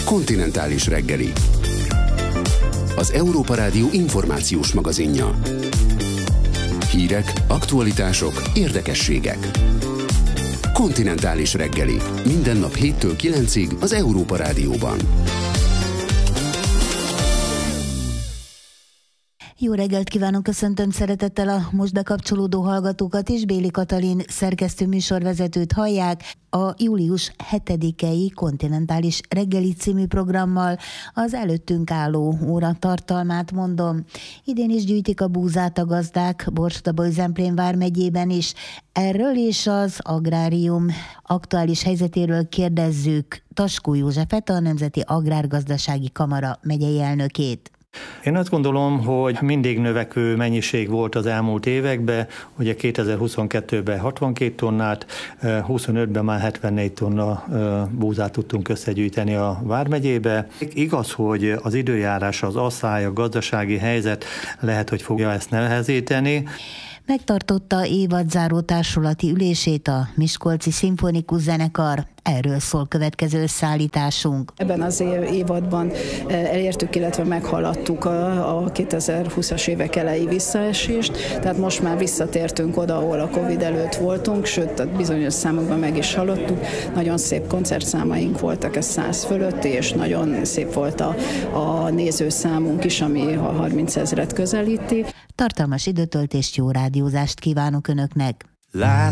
Kontinentális reggeli. Az Európa Rádió információs magazinja. Hírek, aktualitások, érdekességek. Kontinentális reggeli. Minden nap 7-től 9-ig az Európa Rádióban. Jó reggelt kívánok, köszöntöm szeretettel a most bekapcsolódó hallgatókat is. Béli Katalin szerkesztő műsorvezetőt hallják a július 7-i Kontinentális reggeli című programmal. Az előttünk álló óra tartalmát mondom. Idén is gyűjtik a búzát a gazdák Borsod-Abaúj-Zemplén vármegyében is. Erről és az agrárium aktuális helyzetéről kérdezzük Taskó Józsefet, a Nemzeti Agrárgazdasági Kamara megyei elnökét. Én azt gondolom, hogy mindig növekvő mennyiség volt az elmúlt években, ugye 2022-ben 62 tonnát, 25-ben már 74 tonna búzát tudtunk összegyűjteni a vármegyébe. Igaz, hogy az időjárás, az asszály, a gazdasági helyzet lehet, hogy fogja ezt nehezíteni. Megtartotta évadzáró társulati ülését a Miskolci Szimfonikus Zenekar. Erről szól következő összeállításunk. Ebben az évadban elértük, illetve meghaladtuk a 2020-as évek elejé visszaesést, tehát most már visszatértünk oda, ahol a Covid előtt voltunk, sőt, bizonyos számokban meg is haladtuk. Nagyon szép koncertszámaink voltak, ez 100 fölött, és nagyon szép volt a nézőszámunk is, ami a 30 000-et közelíti. Tartalmas időtöltést, jó rádiózást kívánok Önöknek!